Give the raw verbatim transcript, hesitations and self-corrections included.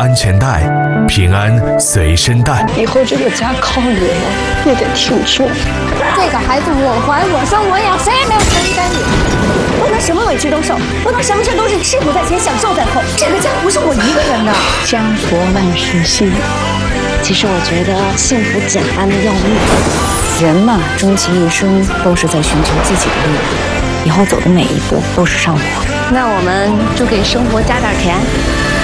安全带，平安随身带。 以后这个家靠你了，你得挺住。 这个孩子我怀我生我养，谁也没有权利干预。 不能什么委屈都受，不能什么事都是吃苦在前，享受在后。这个家不是我一个人的。 家国万事兴。 其实我觉得幸福简单的要命。人嘛，终其一生都是在寻求自己的力量，以后走的每一步都是上坡。 那我们就给生活加点甜。